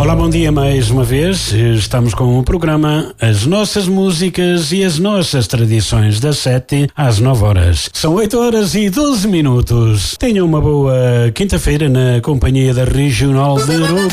Olá, bom dia mais uma vez. Estamos com o programa As Nossas Músicas e as Nossas Tradições, das 7 às 9 horas. São 8 horas e 12 minutos. Tenham uma boa quinta-feira na companhia da Regional de Europa.